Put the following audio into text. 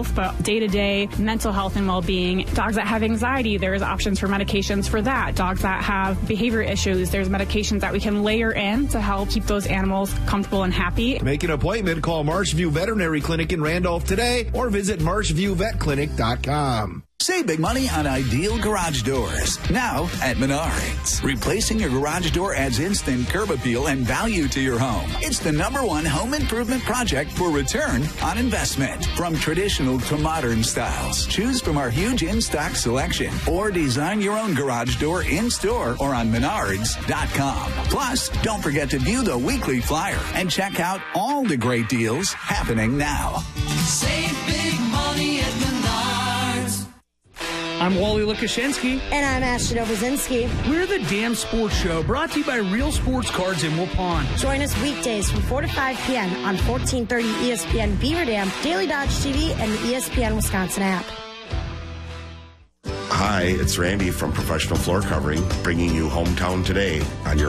health, but day-to-day mental health and well-being. Dogs that have anxiety, there's options for medications for that. Dogs that have behavior issues, there's medications that we can layer in to help keep those animals comfortable and happy. Make an appointment, call Marshview Veterinary Clinic in Randolph today, or visit marshviewvetclinic.com. Save big money on ideal garage doors. Now at Menards. Replacing your garage door adds instant curb appeal and value to your home. It's the #1 home improvement project for return on investment. From traditional to modern styles, choose from our huge in-stock selection or design your own garage door in-store or on Menards.com. Plus, don't forget to view the weekly flyer and check out all the great deals happening now. Save big money at Menards. I'm Wally Lukashenski. And I'm Ashton Obozinski. We're the Damn Sports Show, brought to you by Real Sports Cards in Waupun. Join us weekdays from 4 to 5 p.m. on 1430 ESPN Beaver Dam, Daily Dodge TV, and the ESPN Wisconsin app. Hi, it's Randy from Professional Floor Covering, bringing you Hometown Today on your